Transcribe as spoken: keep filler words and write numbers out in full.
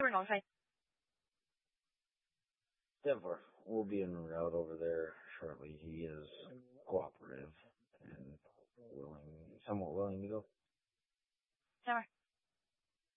We're on site. Denver, we'll be en route over there shortly. He is cooperative and willing, somewhat willing to go. Denver.